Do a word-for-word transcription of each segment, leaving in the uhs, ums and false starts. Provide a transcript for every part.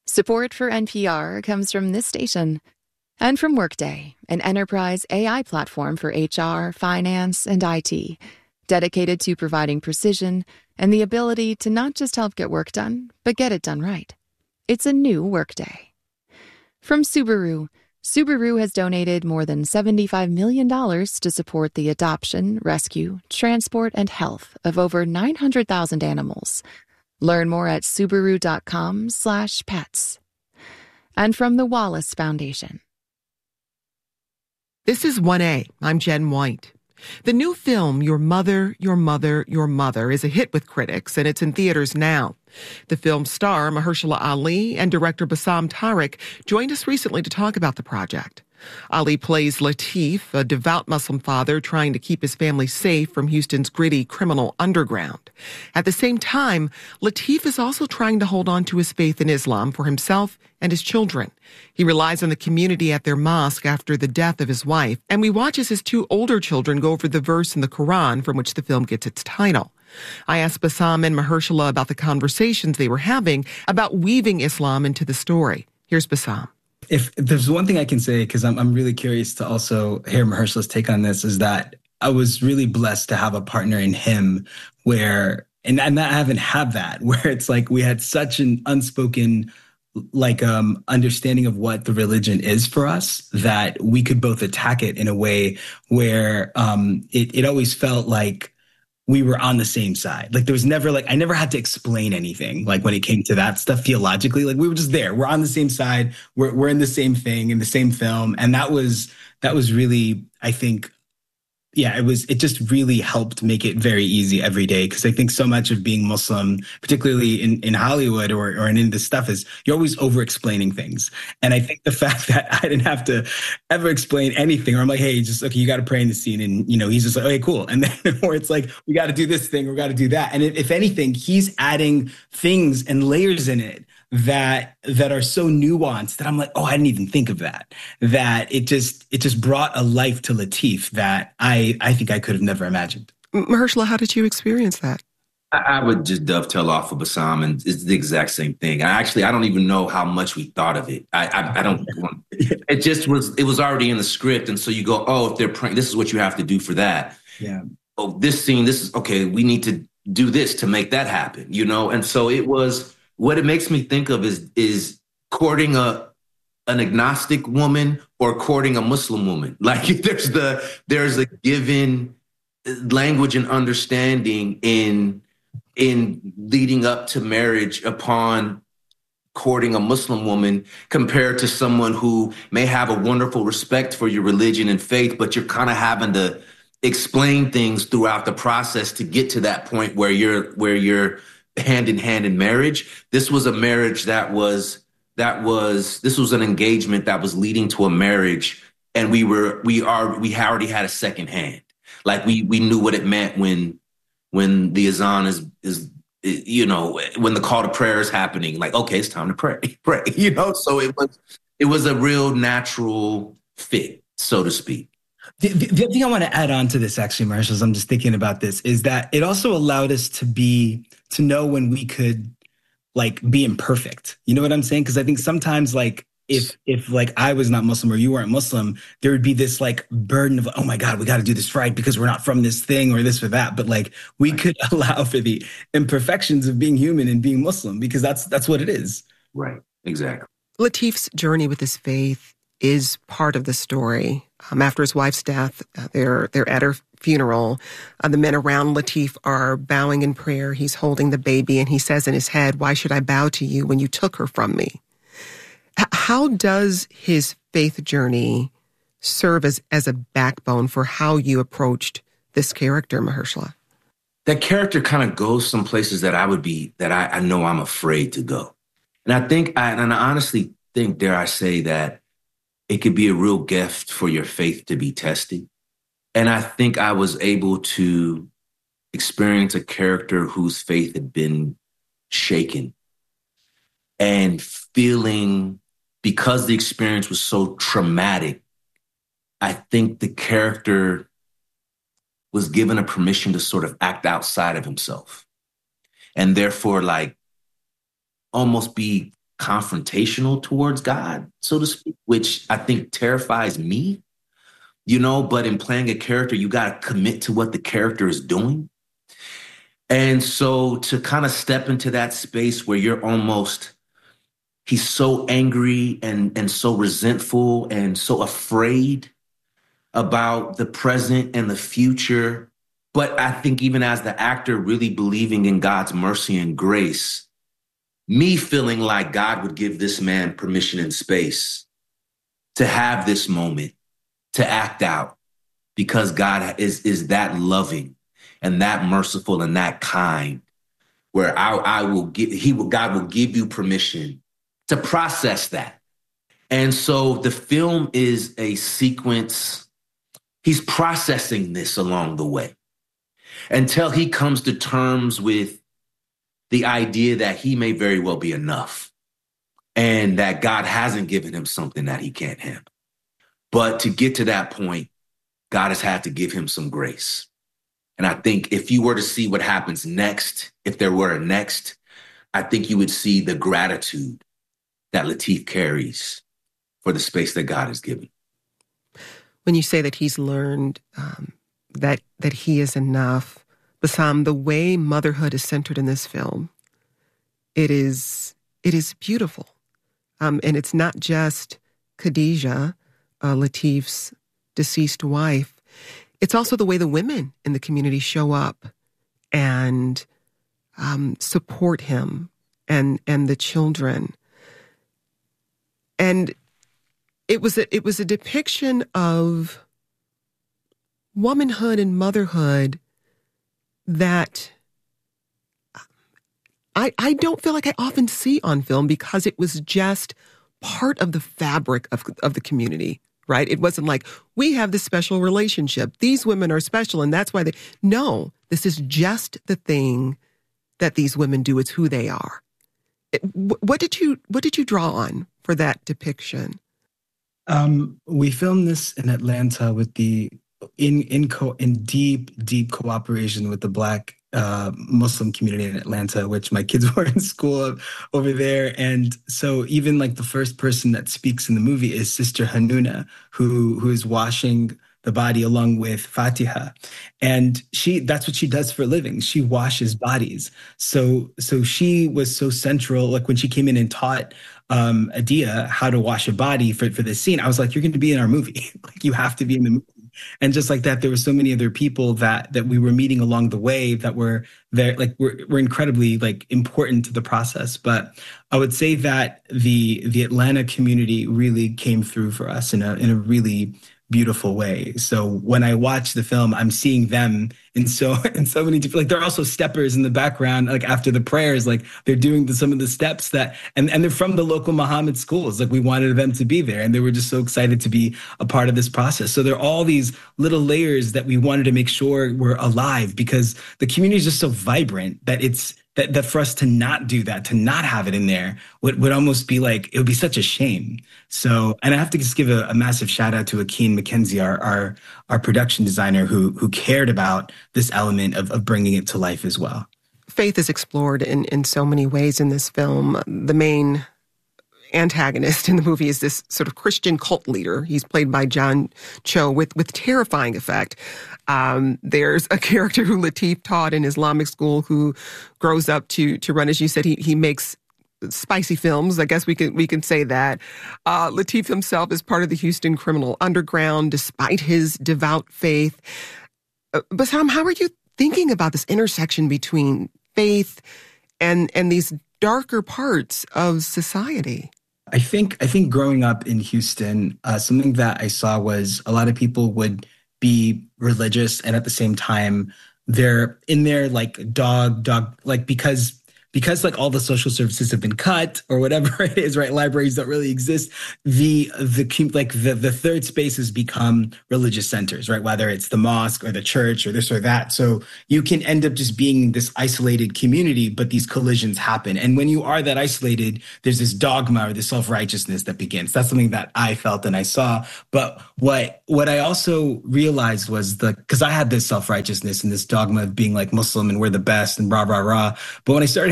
Support for N P R comes from this station and from Workday, an enterprise A I platform for H R, finance, and I T, dedicated to providing precision and the ability to not just help get work done, but get it done right. It's a new Workday. From Subaru, Subaru has donated more than seventy-five million dollars to support the adoption, rescue, transport, and health of over nine hundred thousand animals. Learn more at subaru.com slash pets. And from the Wallace Foundation. This is one A. I'm Jen White. The new film, Your Mother, Your Mother, Your Mother, is a hit with critics, and it's in theaters now. The film's star, Mahershala Ali, and director Bassam Tariq joined us recently to talk about the project. Ali plays Latif, a devout Muslim father trying to keep his family safe from Houston's gritty criminal underground. At the same time, Latif is also trying to hold on to his faith in Islam for himself and his children. He relies on the community at their mosque after the death of his wife, and we watch as his two older children go over the verse in the Quran from which the film gets its title. I asked Bassam and Mahershala about the conversations they were having about weaving Islam into the story. Here's Bassam. If, if there's one thing I can say, because I'm I'm really curious to also hear Mahershala's take on this, is that I was really blessed to have a partner in him where, and, and I haven't had that, where it's like we had such an unspoken like um understanding of what the religion is for us that we could both attack it in a way where um it, it always felt like we were on the same side. Like there was never like, I never had to explain anything. Like when it came to that stuff theologically, like we were just there. We're on the same side. We're we're in the same thing, in the same film. And that was, that was really, I think, yeah, it was, it just really helped make it very easy every day. Cause I think so much of being Muslim, particularly in, in Hollywood or, or in this stuff, is you're always over explaining things. And I think the fact that I didn't have to ever explain anything, or I'm like, hey, just, okay, you got to pray in the scene. And, you know, he's just like, okay, cool. And then or it's like, we got to do this thing, we got to do that. And if, if anything, he's adding things and layers in it that that are so nuanced that I'm like, oh, I didn't even think of that. That it just it just brought a life to Latif that I I think I could have never imagined. Mahershala, how did you experience that? I, I would just dovetail off of Bassam, and it's the exact same thing. I actually I don't even know how much we thought of it. I I, I don't. It just was. It was already in the script, and so you go, oh, if they're praying, this is what you have to do for that. Yeah. Oh, this scene, this is okay. We need to do this to make that happen. You know, and so it was. What it makes me think of is is courting a an agnostic woman or courting a Muslim woman. Like there's the there's a given language and understanding in in leading up to marriage upon courting a Muslim woman compared to someone who may have a wonderful respect for your religion and faith, but you're kind of having to explain things throughout the process to get to that point where you're where you're hand in hand in marriage. This was a marriage that was, that was, this was an engagement that was leading to a marriage. And we were, we are, we already had a second hand. Like we, we knew what it meant when, when the azan is, is, you know, when the call to prayer is happening, like, okay, it's time to pray, pray, you know? So it was, it was a real natural fit, so to speak. The, the, the thing I want to add on to this, actually, Mahershala, as I'm just thinking about this, is that it also allowed us to be, to know when we could, like, be imperfect. You know what I'm saying? Because I think sometimes, like, if, if like, I was not Muslim or you weren't Muslim, there would be this, like, burden of, oh, my God, we got to do this right because we're not from this thing or this or that. But, like, we could allow for the imperfections of being human and being Muslim because that's that's what it is. Right. Exactly. Latif's journey with his faith is part of the story. Um, after his wife's death, uh, they're they're at her funeral. Uh, the men around Latif are bowing in prayer. He's holding the baby, and he says in his head, "Why should I bow to you when you took her from me?" H- how does his faith journey serve as, as a backbone for how you approached this character, Mahershala? That character kind of goes some places that I would be, that I, I know I'm afraid to go. And I think, I, and I honestly think, dare I say, that it could be a real gift for your faith to be tested. And I think I was able to experience a character whose faith had been shaken and feeling, because the experience was so traumatic, I think the character was given a permission to sort of act outside of himself and therefore like almost be confrontational towards God, so to speak, which I think terrifies me, you know, but in playing a character, you got to commit to what the character is doing. And so to kind of step into that space where you're almost, he's so angry and, and so resentful and so afraid about the present and the future. But I think even as the actor really believing in God's mercy and grace, me feeling like God would give this man permission and space to have this moment, to act out, because God is, is that loving and that merciful and that kind, where I, I will give, he will, God will give you permission to process that. And so the film is a sequence. He's processing this along the way until he comes to terms with the idea that he may very well be enough and that God hasn't given him something that he can't handle. But to get to that point, God has had to give him some grace. And I think if you were to see what happens next, if there were a next, I think you would see the gratitude that Lateef carries for the space that God has given. When you say that he's learned um, that that he is enough, Bassam, the way motherhood is centered in this film, it is it is beautiful. Um, and it's not just Khadijah, uh, Lateef's deceased wife. It's also the way the women in the community show up and um, support him and and the children. And it was a, it was a depiction of womanhood and motherhood that I I don't feel like I often see on film, because it was just part of the fabric of of the community. Right? It wasn't like, we have this special relationship. These women are special, and that's why they... No, this is just the thing that these women do. It's who they are. It, what did you What did you draw on for that depiction? Um, we filmed this in Atlanta with the in in co in deep deep cooperation with the Black uh, Muslim community in Atlanta, which my kids were in school over there. And so even like the first person that speaks in the movie is Sister Hanuna, who who is washing the body along with Fatiha. And she that's what she does for a living. She washes bodies. So so she was so central. Like when she came in and taught um, Adia how to wash a body for, for this scene, I was like, you're going to be in our movie. Like, you have to be in the movie. And just like that, there were so many other people that that we were meeting along the way that were there, like were, were incredibly like important to the process. But I would say that the the Atlanta community really came through for us in a in a really beautiful way. So when I watch the film, I'm seeing them in so in so many different, like they're also steppers in the background, like after the prayers, like they're doing the, some of the steps that, and, and they're from the local Muhammad schools. Like we wanted them to be there and they were just so excited to be a part of this process. So there are all these little layers that we wanted to make sure were alive, because the community is just so vibrant that it's, That, that for us to not do that, to not have it in there, would, would almost be like, it would be such a shame. So, and I have to just give a, a massive shout out to Akeen McKenzie, our, our, our production designer, who, who cared about this element of, of bringing it to life as well. Faith is explored in, in so many ways in this film. The main antagonist in the movie is this sort of Christian cult leader. He's played by John Cho with, with terrifying effect. Um, there's a character who Lateef taught in Islamic school who grows up to to run, as you said, he he makes spicy films. I guess we can we can say that. Uh, Lateef himself is part of the Houston Criminal Underground, despite his devout faith. Uh, Bassam, how are you thinking about this intersection between faith and and these darker parts of society? I think I think growing up in Houston, uh, something that I saw was a lot of people would be religious, and at the same time they're in there like dog dog like because because like all the social services have been cut or whatever it is, right? Libraries don't really exist. The the like the the third spaces become religious centers, right? Whether it's the mosque or the church or this or that. So you can end up just being this isolated community, but these collisions happen. And when you are that isolated, there's this dogma or this self-righteousness that begins. That's something that I felt and I saw. But what what I also realized was the because I had this self-righteousness and this dogma of being like Muslim and we're the best and rah rah rah. But when I started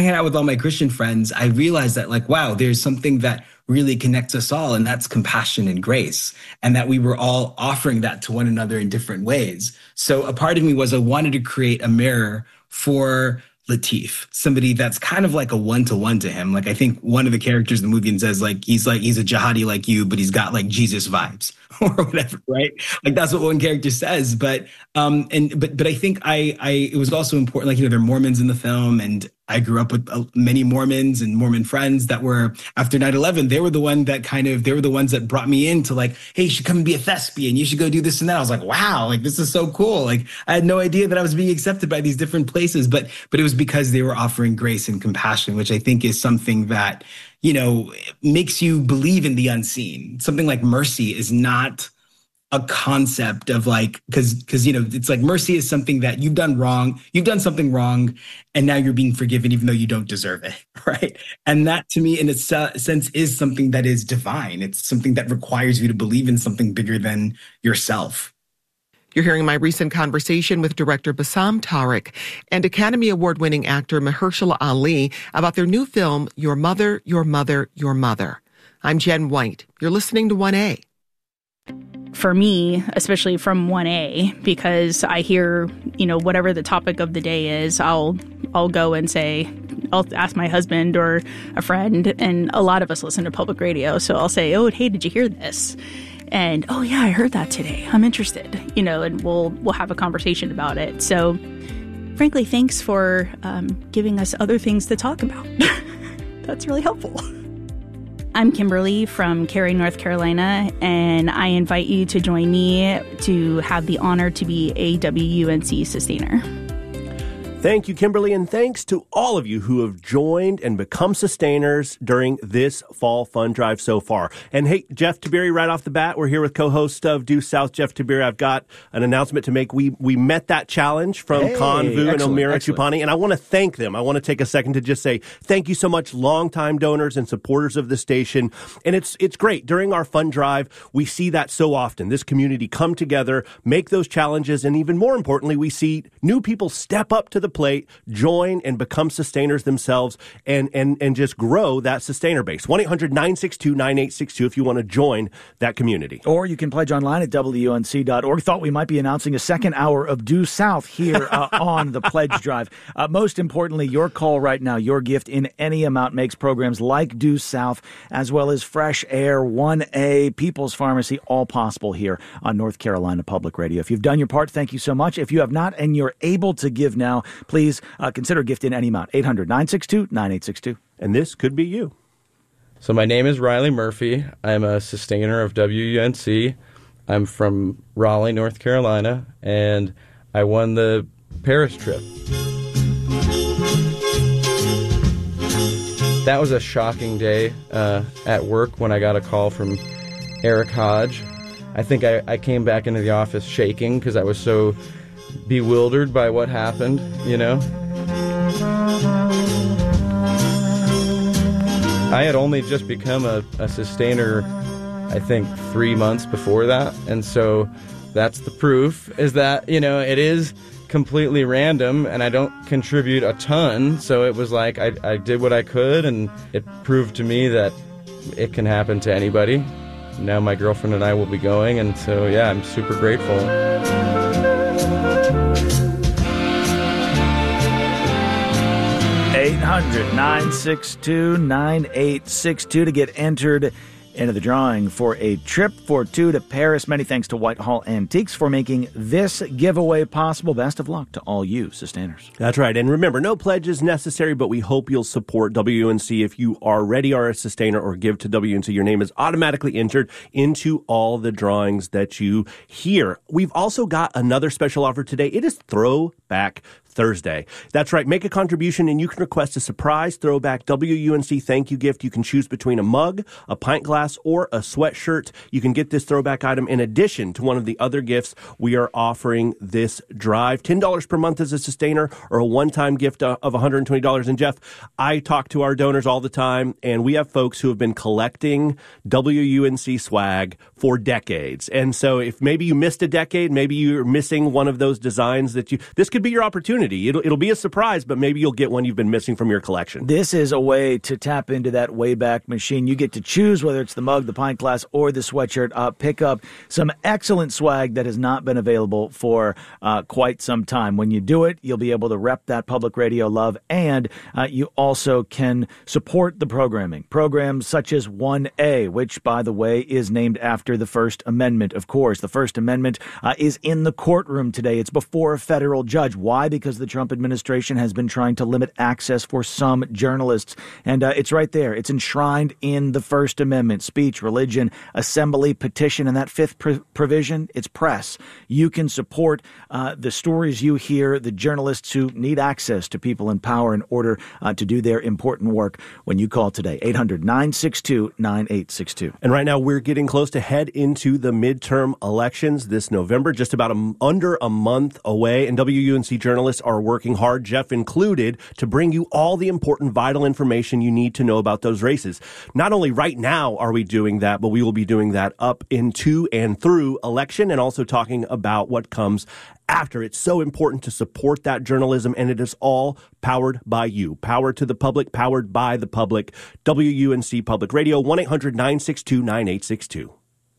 hanging out with all my Christian friends, I realized that like, wow, there's something that really connects us all, and that's compassion and grace, and that we were all offering that to one another in different ways. So a part of me was I wanted to create a mirror for Lateef, somebody that's kind of like a one-to-one to him. Like, I think one of the characters in the movie says like, he's like, he's a jihadi like you, but he's got like Jesus vibes or whatever, right? Like that's what one character says. But, um, and, but, but I think I, I, it was also important, like, you know, there are Mormons in the film, and I grew up with uh, many Mormons and Mormon friends that were, after nine eleven, they were the one that kind of, they were the ones that brought me into like, hey, you should come and be a thespian. You should go do this and that. I was like, wow, like this is so cool. Like I had no idea that I was being accepted by these different places, but, but it was because they were offering grace and compassion, which I think is something that, you know, makes you believe in the unseen. Something like mercy is not a concept of like, because because you know, it's like mercy is something that you've done wrong, you've done something wrong, and now you're being forgiven even though you don't deserve it, right? And that to me, in a sense, is something that is divine. It's something that requires you to believe in something bigger than yourself. You're hearing my recent conversation with director Bassam Tariq and Academy Award-winning actor Mahershala Ali about their new film, Your Mother, Your Mother, Your Mother. I'm Jen White. You're listening to one A. For me, especially from one A, because I hear, you know, whatever the topic of the day is, I'll I'll go and say, I'll ask my husband or a friend, and a lot of us listen to public radio, so I'll say, oh, hey, did you hear this? And, oh, yeah, I heard that today. I'm interested, you know, and we'll we'll have a conversation about it. So, frankly, thanks for um, giving us other things to talk about. That's really helpful. I'm Kimberly from Cary, North Carolina, and I invite you to join me to have the honor to be a W U N C sustainer. Thank you, Kimberly, and thanks to all of you who have joined and become sustainers during this fall fund drive so far. And hey, Jeff Tiberi, right off the bat, we're here with co-host of Due South, Jeff Tiberi. I've got an announcement to make. We we met that challenge from hey, Convu and Omira excellent. Chupani, and I want to thank them. I want to take a second to just say thank you so much, longtime donors and supporters of the station. And it's it's great. During our fund drive, we see that so often. This community come together, make those challenges, and even more importantly, we see new people step up to the plate, join and become sustainers themselves, and and and just grow that sustainer base. one eight hundred nine six two nine eight six two if you want to join that community. Or you can pledge online at W U N C dot org. Thought we might be announcing a second hour of Due South here uh, on the Pledge Drive. Uh, most importantly, your call right now, your gift in any amount makes programs like Due South, as well as Fresh Air, one A, People's Pharmacy, all possible here on North Carolina Public Radio. If you've done your part, thank you so much. If you have not and you're able to give now, please uh, consider a gift in any amount. eight hundred nine six two nine eight six two. And this could be you. So my name is Riley Murphy. I'm a sustainer of W U N C. I'm from Raleigh, North Carolina, and I won the Paris trip. That was a shocking day uh, at work when I got a call from Eric Hodge. I think I, I came back into the office shaking because I was so bewildered by what happened, you know. I had only just become a, a sustainer, I think, three months before that. And so that's the proof, is that, you know, it is completely random and I don't contribute a ton. So it was like I, I did what I could, and it proved to me that it can happen to anybody. Now my girlfriend and I will be going. And so, yeah, I'm super grateful. eight hundred nine six two nine eight six two to get entered into the drawing for a trip for two to Paris. Many thanks to Whitehall Antiques for making this giveaway possible. Best of luck to all you sustainers. That's right. And remember, no pledge is necessary, but we hope you'll support W U N C. If you already are a sustainer or give to W U N C, your name is automatically entered into all the drawings that you hear. We've also got another special offer today. It is Throwback Thursday. That's right. Make a contribution and you can request a surprise throwback W U N C thank you gift. You can choose between a mug, a pint glass, or a sweatshirt. You can get this throwback item in addition to one of the other gifts we are offering this drive. ten dollars per month as a sustainer, or a one-time gift of one hundred twenty dollars. And Jeff, I talk to our donors all the time, and we have folks who have been collecting W U N C swag for decades. And so if maybe you missed a decade, maybe you're missing one of those designs that you, this could be your opportunity. opportunity. It'll, it'll be a surprise, but maybe you'll get one you've been missing from your collection. This is a way to tap into that Wayback Machine. You get to choose whether it's the mug, the pint glass, or the sweatshirt. Uh, pick up some excellent swag that has not been available for uh, quite some time. When you do it, you'll be able to rep that public radio love, and uh, you also can support the programming. Programs such as one A, which, by the way, is named after the First Amendment, of course. The First Amendment uh, is in the courtroom today. It's before a federal judge. Why? Because the Trump administration has been trying to limit access for some journalists. And uh, it's right there. It's enshrined in the First Amendment. Speech, religion, assembly, petition, and that fifth pr- provision, it's press. You can support uh, the stories you hear, the journalists who need access to people in power in order uh, to do their important work when you call today. eight hundred, nine six two, nine eight six two. And right now we're getting close to head into the midterm elections this November, just about a, under a month away. And W U N C journalists are working hard, Jeff included, to bring you all the important, vital information you need to know about those races. Not only right now are we doing that, but we will be doing that up into and through election, and also talking about what comes after. It's so important to support that journalism, and it is all powered by you. Power to the public, powered by the public. W U N C Public Radio, one eight hundred, nine six two, nine eight six two.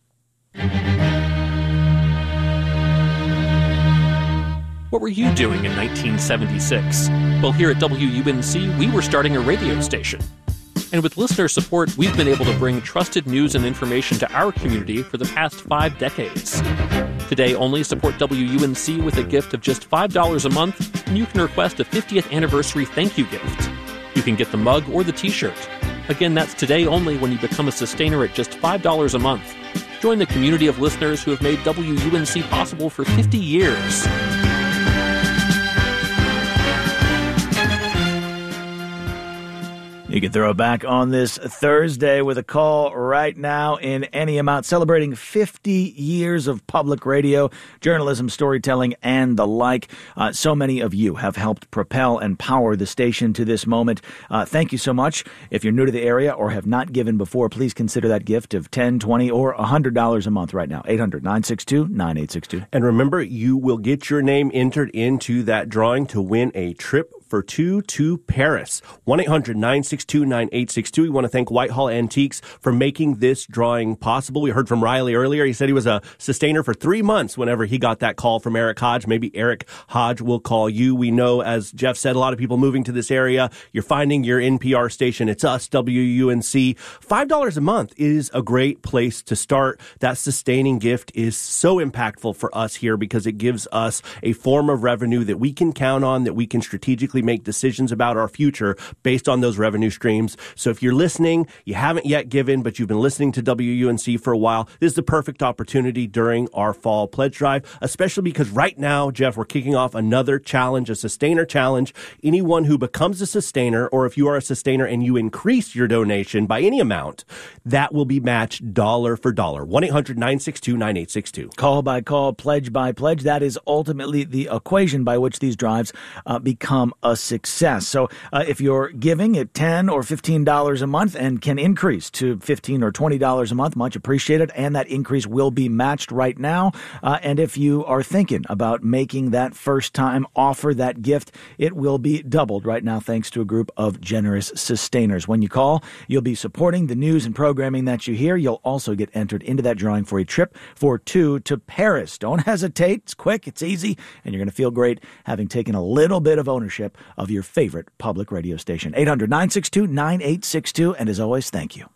What were you doing in nineteen seventy-six? Well, here at W U N C, we were starting a radio station. And with listener support, we've been able to bring trusted news and information to our community for the past five decades. Today, only support W U N C with a gift of just five dollars a month, and you can request a fiftieth anniversary thank you gift. You can get the mug or the t-shirt. Again, that's today only when you become a sustainer at just five dollars a month. Join the community of listeners who have made W U N C possible for fifty years. You can throw it back on this Thursday with a call right now in any amount, celebrating fifty years of public radio, journalism, storytelling, and the like. Uh, so many of you have helped propel and power the station to this moment. Uh, thank you so much. If you're new to the area or have not given before, please consider that gift of ten dollars, twenty dollars, or one hundred dollars a month right now. eight hundred, nine six two, nine eight six two. And remember, you will get your name entered into that drawing to win a trip for two to Paris. one eight hundred, nine six two, nine eight six two. We want to thank Whitehall Antiques for making this drawing possible. We heard from Riley earlier. He said he was a sustainer for three months whenever he got that call from Eric Hodge. Maybe Eric Hodge will call you. We know, as Jeff said, a lot of people moving to this area. You're finding your N P R station. It's us, W U N C. five dollars a month is a great place to start. That sustaining gift is so impactful for us here because it gives us a form of revenue that we can count on, that we can strategically make decisions about our future based on those revenue streams. So if you're listening, you haven't yet given, but you've been listening to W U N C for a while, this is the perfect opportunity during our fall pledge drive, especially because right now, Jeff, we're kicking off another challenge, a sustainer challenge. Anyone who becomes a sustainer, or if you are a sustainer and you increase your donation by any amount, that will be matched dollar for dollar. one eight hundred, nine six two, nine eight six two. Call by call, pledge by pledge. That is ultimately the equation by which these drives uh, become a success. So uh, if you're giving at ten dollars or fifteen dollars a month and can increase to fifteen dollars or twenty dollars a month, much appreciated. And that increase will be matched right now. Uh, and if you are thinking about making that first time offer, that gift, it will be doubled right now thanks to a group of generous sustainers. When you call, you'll be supporting the news and programming that you hear. You'll also get entered into that drawing for a trip for two to Paris. Don't hesitate. It's quick. It's easy. And you're going to feel great having taken a little bit of ownership of your favorite public radio station. eight hundred, nine six two, nine eight six two. And as always, thank you.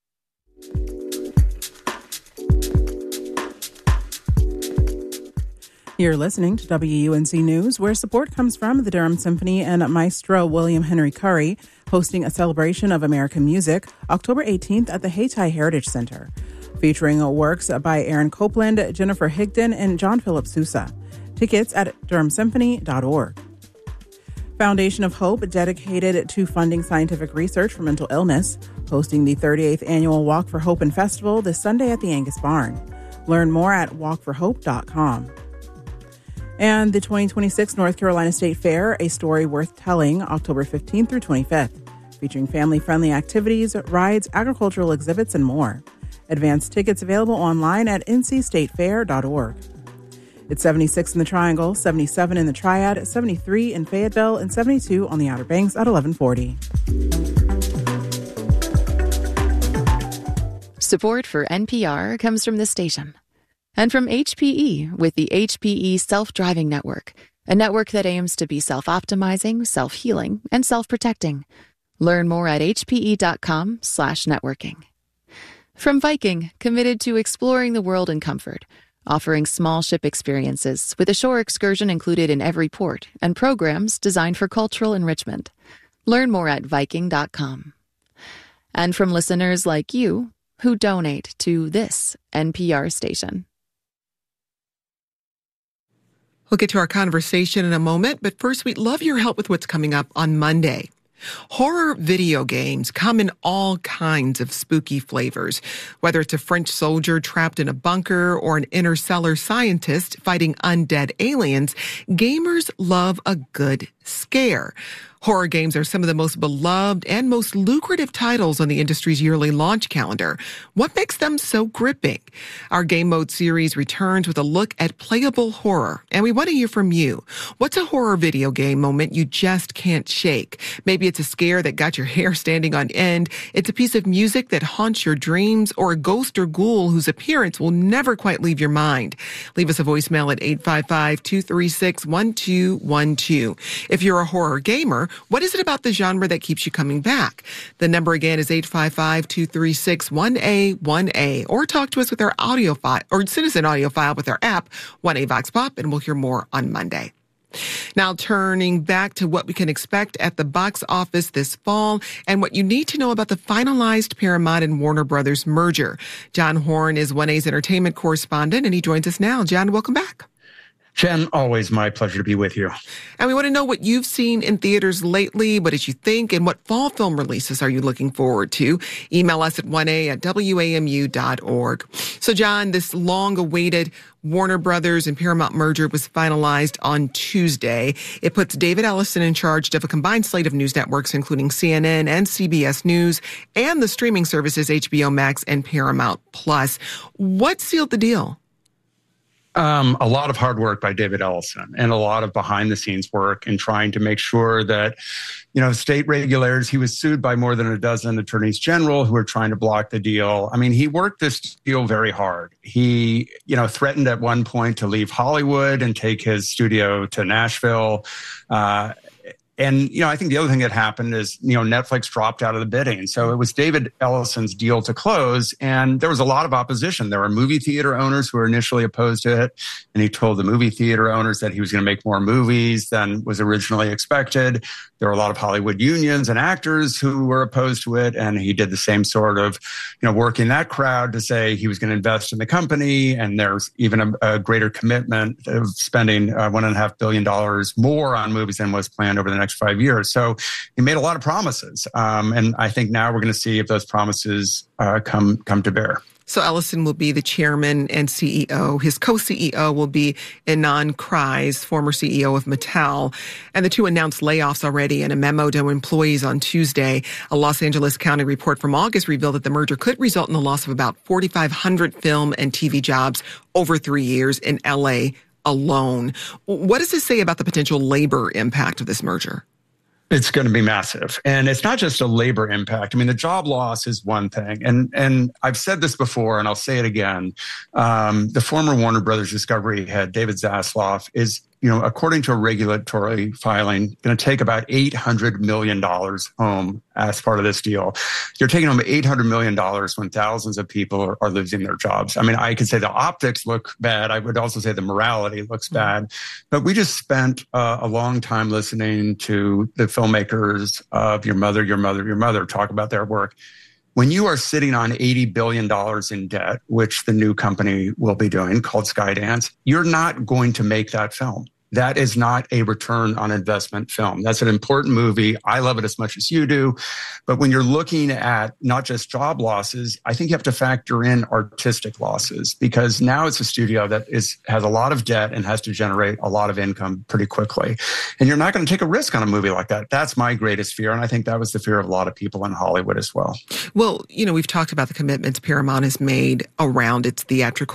You're listening to W U N C News, where support comes from the Durham Symphony and Maestro William Henry Curry, hosting a celebration of American music October eighteenth at the Hayti Heritage Center, featuring works by Aaron Copland, Jennifer Higdon, and John Philip Sousa. Tickets at durham symphony dot org. Foundation of Hope, dedicated to funding scientific research for mental illness, hosting the thirty-eighth Annual Walk for Hope and Festival this Sunday at the Angus Barn. Learn more at walk for hope dot com. And the twenty twenty-six North Carolina State Fair, a story worth telling, October fifteenth through twenty-fifth, featuring family-friendly activities, rides, agricultural exhibits, and more. Advanced tickets available online at n c state fair dot org. It's seventy-six in the Triangle, seventy-seven in the Triad, seventy-three in Fayetteville, and seventy-two on the Outer Banks at eleven forty. Support for N P R comes from this station. And from H P E with the H P E Self-Driving Network, a network that aims to be self-optimizing, self-healing, and self-protecting. Learn more at hpe.com slash networking. From Viking, committed to exploring the world in comfort, offering small ship experiences with a shore excursion included in every port and programs designed for cultural enrichment. Learn more at viking dot com. And from listeners like you who donate to this N P R station. We'll get to our conversation in a moment, but first, we'd love your help with what's coming up on Monday. Horror video games come in all kinds of spooky flavors. Whether it's a French soldier trapped in a bunker or an interstellar scientist fighting undead aliens, gamers love a good scare. Horror games are some of the most beloved and most lucrative titles on the industry's yearly launch calendar. What makes them so gripping? Our Game Mode series returns with a look at playable horror, and we want to hear from you. What's a horror video game moment you just can't shake? Maybe it's a scare that got your hair standing on end, it's a piece of music that haunts your dreams, or a ghost or ghoul whose appearance will never quite leave your mind. Leave us a voicemail at eight five five, two three six, one two one two. If you're a horror gamer, what is it about the genre that keeps you coming back? The number again is eight five five, two three six, one A one A, or talk to us with our audio file, or send us an audio file with our app, one A Vox Pop, and we'll hear more on Monday. Now, turning back to what we can expect at the box office this fall and what you need to know about the finalized Paramount and Warner Brothers merger. John Horn is one A's entertainment correspondent, and he joins us now. John, welcome back. Jen, always my pleasure to be with you. And we want to know what you've seen in theaters lately. What did you think? And what fall film releases are you looking forward to? Email us at one A at W A M U dot org. So, John, this long-awaited Warner Brothers and Paramount merger was finalized on Tuesday. It puts David Ellison in charge of a combined slate of news networks, including C N N and C B S News, and the streaming services H B O Max and Paramount Plus. What sealed the deal? Um, a lot of hard work by David Ellison and a lot of behind the scenes work in trying to make sure that, you know, state regulators, he was sued by more than a dozen attorneys general who were trying to block the deal. I mean, he worked this deal very hard. He, you know, threatened at one point to leave Hollywood and take his studio to Nashville. Uh, And, you know, I think the other thing that happened is, you know, Netflix dropped out of the bidding. So it was David Ellison's deal to close. And there was a lot of opposition. There were movie theater owners who were initially opposed to it. And he told the movie theater owners that he was going to make more movies than was originally expected. There were a lot of Hollywood unions and actors who were opposed to it. And he did the same sort of, you know, work in that crowd to say he was going to invest in the company. And there's even a, a greater commitment of spending uh, one and a half billion dollars more on movies than was planned over the next five years. So he made a lot of promises. Um, and I think now we're going to see if those promises uh, come come to bear. So Ellison will be the chairman and C E O. His co-C E O will be Ynon Kreiz, former C E O of Mattel. And the two announced layoffs already in a memo to employees on Tuesday. A Los Angeles County report from August revealed that the merger could result in the loss of about forty-five hundred film and T V jobs over three years in L A alone. What does this say about the potential labor impact of this merger? It's going to be massive. And it's not just a labor impact. I mean, the job loss is one thing. And and I've said this before, and I'll say it again. Um, the former Warner Brothers Discovery head, David Zaslav, is, you know, according to a regulatory filing, going to take about eight hundred million dollars home as part of this deal. You're taking home eight hundred million dollars when thousands of people are, are losing their jobs. I mean, I could say the optics look bad. I would also say the morality looks bad. But we just spent uh, a long time listening to the filmmakers of Your Mother, Your Mother, Your Mother talk about their work. When you are sitting on eighty billion dollars in debt, which the new company will be doing called Skydance, you're not going to make that film. That is not a return on investment film. That's an important movie. I love it as much as you do. But when you're looking at not just job losses, I think you have to factor in artistic losses, because now it's a studio that is has a lot of debt and has to generate a lot of income pretty quickly. And you're not going to take a risk on a movie like that. That's my greatest fear. And I think that was the fear of a lot of people in Hollywood as well. Well, you know, we've talked about the commitments Paramount has made around its theatrical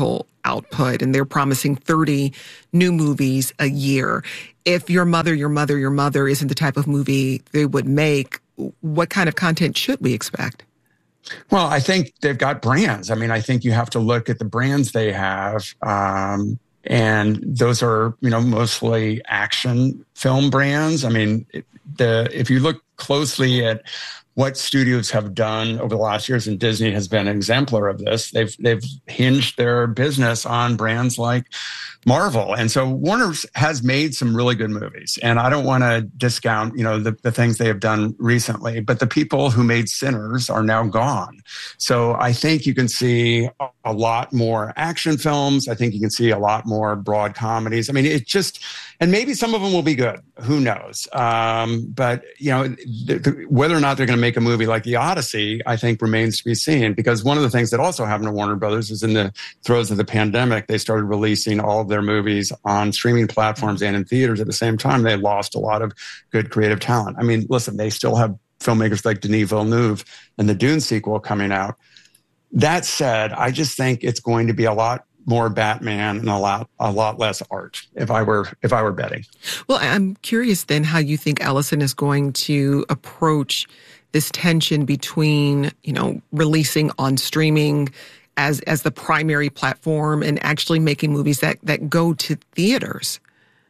output, and they're promising thirty new movies a year. If Your Mother, Your Mother, Your Mother isn't the type of movie they would make, what kind of content should we expect? Well, I think they've got brands. I mean, I think you have to look at the brands they have. Um, and those are, you know, mostly action film brands. I mean, the if you look closely at what studios have done over the last years, and Disney has been an exemplar of this, they've they've hinged their business on brands like Marvel. And so Warner's has made some really good movies. And I don't want to discount, you know, the, the things they have done recently, but the people who made Sinners are now gone. So I think you can see a lot more action films. I think you can see a lot more broad comedies. I mean, it just, and maybe some of them will be good. Who knows? Um, but, you know, th- th- whether or not they're going to make a movie like The Odyssey, I think remains to be seen. Because one of the things that also happened to Warner Brothers is in the throes of the pandemic, they started releasing all of their movies on streaming platforms and in theaters at the same time. They lost a lot of good creative talent. I mean, listen, they still have filmmakers like Denis Villeneuve and the Dune sequel coming out. That said, I just think it's going to be a lot more Batman and a lot a lot less art if I were if I were betting. Well, I'm curious then how you think Ellison is going to approach this tension between, you know, releasing on streaming as as the primary platform and actually making movies that that go to theaters.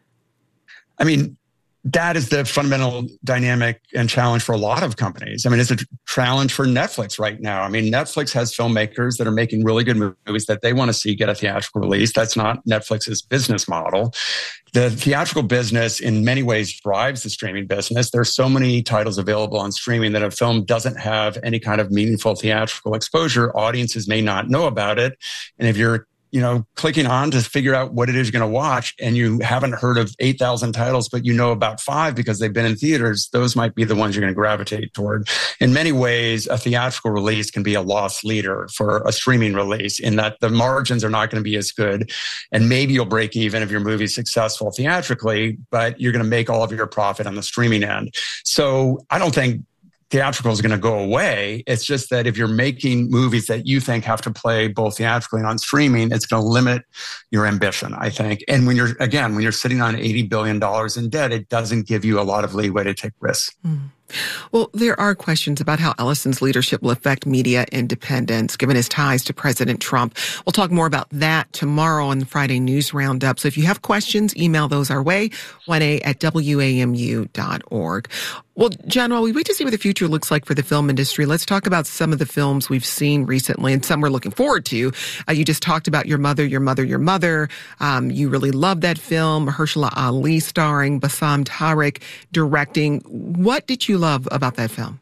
I mean, that is the fundamental dynamic and challenge for a lot of companies. I mean, it's a challenge for Netflix right now. I mean, Netflix has filmmakers that are making really good movies that they want to see get a theatrical release. That's not Netflix's business model. The theatrical business in many ways drives the streaming business. There's so many titles available on streaming that a film doesn't have any kind of meaningful theatrical exposure. Audiences may not know about it. And if you're you know, clicking on to figure out what it is you're going to watch, and you haven't heard of eight thousand titles, but you know about five because they've been in theaters, those might be the ones you're going to gravitate toward. In many ways, a theatrical release can be a loss leader for a streaming release in that the margins are not going to be as good. And maybe you'll break even if your movie's successful theatrically, but you're going to make all of your profit on the streaming end. So I don't think theatrical is going to go away. It's just that if you're making movies that you think have to play both theatrically and on streaming, it's going to limit your ambition, I think. And when you're, again, when you're sitting on eighty billion dollars in debt, it doesn't give you a lot of leeway to take risks. Mm. Well, there are questions about how Ellison's leadership will affect media independence, given his ties to President Trump. We'll talk more about that tomorrow on the Friday News Roundup. So if you have questions, email those our way, one a at w a m u dot org. Well, John, while we wait to see what the future looks like for the film industry, let's talk about some of the films we've seen recently and some we're looking forward to. Uh, you just talked about Your Mother, Your Mother, Your Mother. Um, you really loved that film. Mahershala Ali starring, Bassam Tariq directing. What did you love about that film?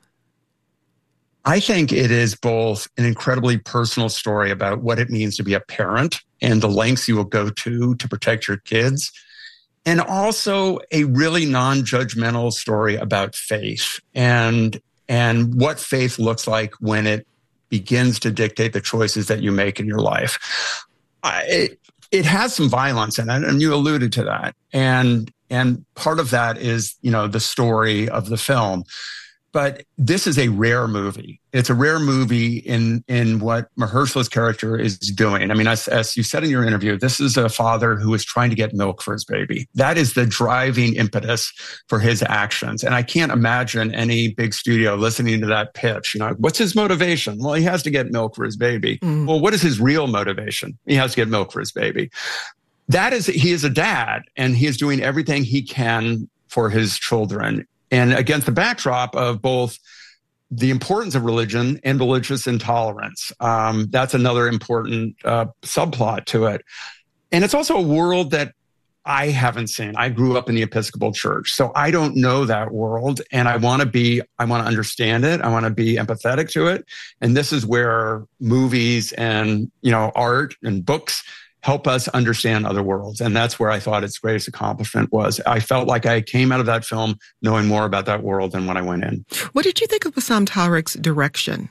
I think it is both an incredibly personal story about what it means to be a parent and the lengths you will go to to protect your kids, and also a really non-judgmental story about faith and and what faith looks like when it begins to dictate the choices that you make in your life. I, it, it has some violence in it, and you alluded to that. And and part of that is, you know, the story of the film. But this is a rare movie. It's a rare movie in in what Mahershala's character is doing. I mean, as, as you said in your interview, this is a father who is trying to get milk for his baby. That is the driving impetus for his actions. And I can't imagine any big studio listening to that pitch. You know, what's his motivation? Well, he has to get milk for his baby. Mm. Well, what is his real motivation? He has to get milk for his baby. That is, he is a dad, and he is doing everything he can for his children. And against the backdrop of both the importance of religion and religious intolerance. Um, that's another important uh, subplot to it. And it's also a world that I haven't seen. I grew up in the Episcopal Church, so I don't know that world. And I want to be, I want to understand it. I want to be empathetic to it. And this is where movies and, you know, art and books help us understand other worlds. And that's where I thought its greatest accomplishment was. I felt like I came out of that film knowing more about that world than when I went in. What did you think of Bassam Tariq's direction?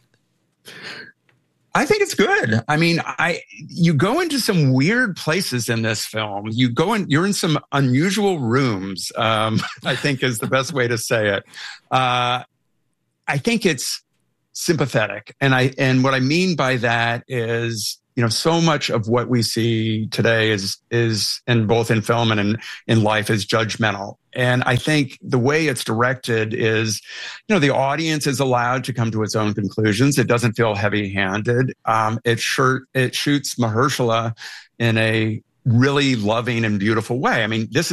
I think it's good. I mean, I you go into some weird places in this film. You go in, you're in some unusual rooms, um, I think is the best way to say it. Uh, I think it's sympathetic. And I and what I mean by that is you know, so much of what we see today is, is in both in film and in, in life is judgmental. And I think the way it's directed is, you know, the audience is allowed to come to its own conclusions. It doesn't feel heavy-handed. Um, it sure, it shoots Mahershala in a really loving and beautiful way. I mean, this is